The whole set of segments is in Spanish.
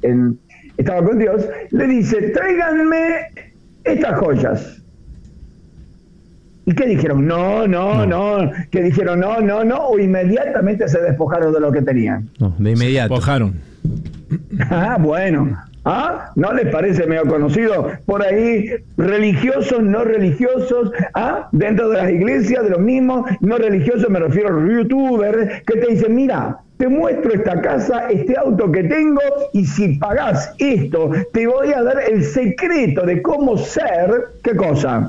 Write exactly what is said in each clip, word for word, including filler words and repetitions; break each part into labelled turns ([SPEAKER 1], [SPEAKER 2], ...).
[SPEAKER 1] en, estaba con Dios, le dice, tráiganme estas joyas. ¿Y qué dijeron? No, no, no, no. ¿Qué dijeron? No, no, no. O inmediatamente se despojaron de lo que tenían.
[SPEAKER 2] No, de inmediato.
[SPEAKER 3] Se despojaron.
[SPEAKER 1] Ah, bueno. ¿Ah? ¿No les parece medio conocido? Por ahí, religiosos, no religiosos, ¿ah? Dentro de las iglesias, de los mismos, no religiosos, me refiero a los youtubers, que te dicen, mira, te muestro esta casa, este auto que tengo, y si pagás esto, te voy a dar el secreto de cómo ser, ¿qué cosa?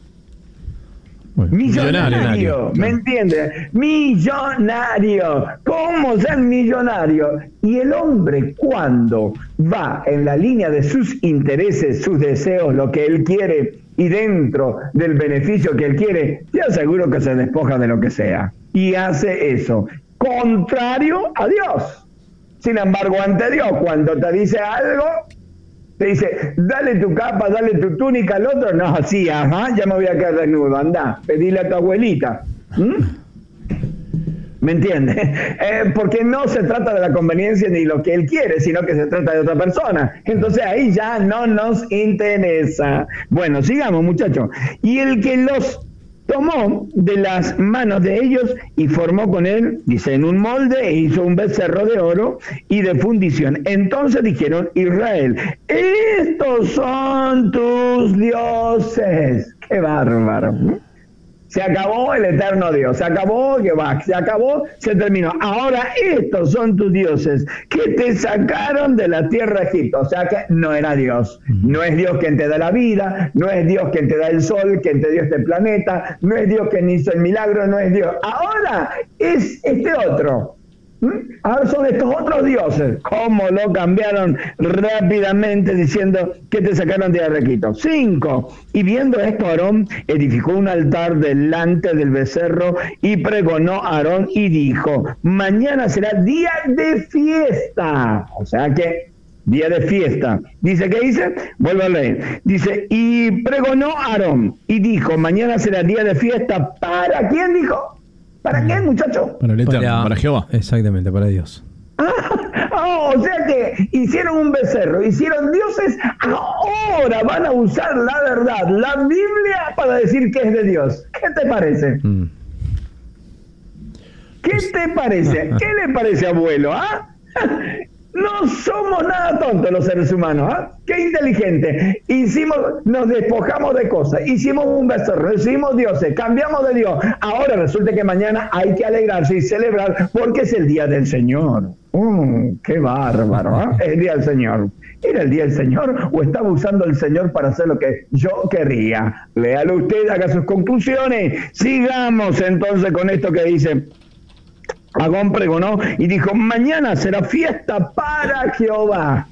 [SPEAKER 3] Bueno,
[SPEAKER 1] millonario,
[SPEAKER 3] millonario,
[SPEAKER 1] ¿me entiendes? Millonario, ¿cómo ser millonario? Y el hombre, cuando va en la línea de sus intereses, sus deseos, lo que él quiere, y dentro del beneficio que él quiere, te aseguro que se despoja de lo que sea, y hace eso, contrario a Dios. Sin embargo, ante Dios, cuando te dice algo, te dice, dale tu capa, dale tu túnica al otro. No, así, ajá, ya me voy a quedar desnudo. Andá, pedile a tu abuelita. ¿Mm? ¿Me entiendes? Eh, porque no se trata de la conveniencia ni lo que él quiere, sino que se trata de otra persona. Entonces ahí ya no nos interesa. Bueno, sigamos, muchachos. Y el que los tomó de las manos de ellos y formó con él, dice, en un molde, e hizo un becerro de oro y de fundición. Entonces dijeron, Israel, estos son tus dioses. ¡Qué bárbaro! Se acabó el eterno Dios, se acabó Jehová, se acabó, se terminó. Ahora estos son tus dioses que te sacaron de la tierra de Egipto. O sea que no era Dios. No es Dios quien te da la vida, no es Dios quien te da el sol, quien te dio este planeta, no es Dios quien hizo el milagro, no es Dios. Ahora es este otro. ¿Mm? Ahora son estos otros dioses. ¿Cómo lo cambiaron rápidamente diciendo que te sacaron de Egipto? Cinco. Y viendo esto, Aarón edificó un altar delante del becerro y pregonó a Aarón y dijo, mañana será día de fiesta. O sea que día de fiesta. Dice, ¿qué dice? Vuelvo a leer. Dice, y pregonó a Aarón y dijo, mañana será día de fiesta. ¿Para quién dijo? ¿Para qué, muchacho?
[SPEAKER 3] Para el Eterno, para, para Jehová.
[SPEAKER 2] Exactamente, para Dios.
[SPEAKER 1] Ah, oh, o sea que hicieron un becerro, hicieron dioses, ahora van a usar la verdad, la Biblia, para decir que es de Dios. ¿Qué te parece? Mm. ¿Qué te parece? ¿Qué le parece, abuelo? ¿Ah? No somos nada tontos los seres humanos, ¿ah? Qué inteligente. Hicimos, nos despojamos de cosas, hicimos un becerro, hicimos dioses, cambiamos de Dios. Ahora resulta que mañana hay que alegrarse y celebrar porque es el día del Señor. Oh, qué bárbaro, ¿eh? Es el día del Señor. ¿Era el día del Señor o estaba usando el Señor para hacer lo que yo querría? Léalo usted, haga sus conclusiones. Sigamos entonces con esto que dice. Agón pregonó y dijo, mañana será fiesta para Jehová.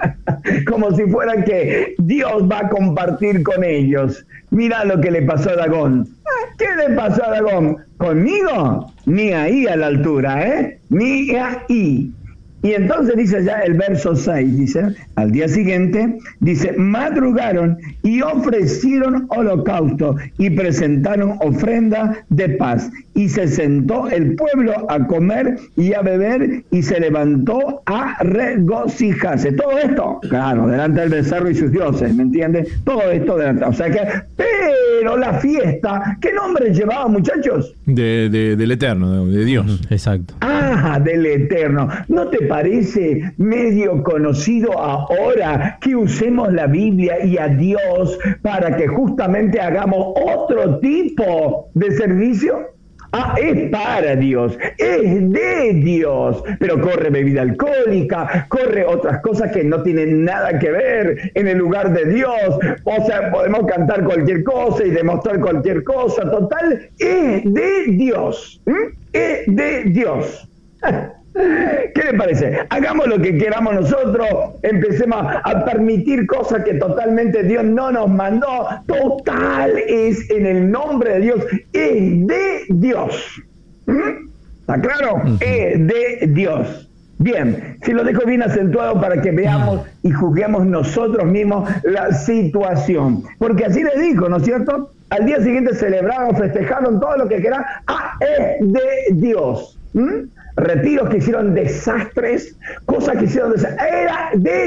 [SPEAKER 1] Como si fuera que Dios va a compartir con ellos. Mira lo que le pasó a Dagón. ¿Qué le pasó a Dagón? ¿Conmigo? Ni ahí a la altura, ¿eh? Ni ahí. Y entonces dice ya el verso seis, dice, al día siguiente, dice, madrugaron y ofrecieron holocausto y presentaron ofrenda de paz. Y se sentó el pueblo a comer y a beber y se levantó a regocijarse. Todo esto, claro, delante del becerro y sus dioses, ¿me entiendes? Todo esto delante. O sea que, pero la fiesta, ¿qué nombre llevaba, muchachos?
[SPEAKER 3] De, de, del Eterno, de, de Dios.
[SPEAKER 2] Exacto.
[SPEAKER 1] Ah, del Eterno. ¿No te parece medio conocido ahora que usemos la Biblia y a Dios para que justamente hagamos otro tipo de servicio? Ah, es para Dios, es de Dios, pero corre bebida alcohólica, corre otras cosas que no tienen nada que ver en el lugar de Dios. O sea, podemos cantar cualquier cosa y demostrar cualquier cosa, total, es de Dios, ¿Mm? es de Dios. ¿Qué le parece? Hagamos lo que queramos nosotros, empecemos a permitir cosas que totalmente Dios no nos mandó. Total, es en el nombre de Dios, es de Dios. ¿Mm? ¿Está claro? Uh-huh. Es de Dios. Bien, si lo dejo bien acentuado para que veamos y juzguemos nosotros mismos la situación. Porque así le dijo, ¿no es cierto? Al día siguiente celebraron, festejaron todo lo que quieran. Ah, es de Dios. ¿Mm? Retiros que hicieron desastres, cosas que hicieron desastres. Era de